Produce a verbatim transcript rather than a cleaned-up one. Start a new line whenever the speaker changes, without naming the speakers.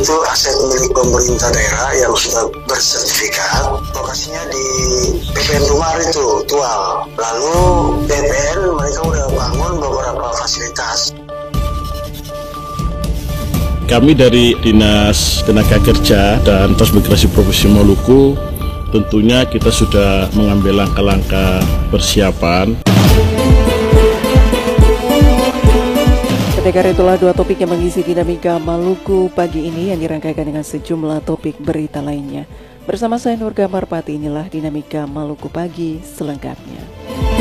itu aset milik pemerintah daerah yang sudah bersertifikat. Lokasinya di P P N Rumah itu, Tual. Lalu P P N mereka udah bangun beberapa fasilitas.
Kami dari Dinas Tenaga Kerja dan Transmigrasi Provinsi Maluku tentunya kita sudah mengambil langkah-langkah persiapan.
Pendengar, itulah dua topik yang mengisi dinamika Maluku pagi ini yang dirangkaikan dengan sejumlah topik berita lainnya. Bersama saya Nurga Marpati, inilah dinamika Maluku pagi selengkapnya.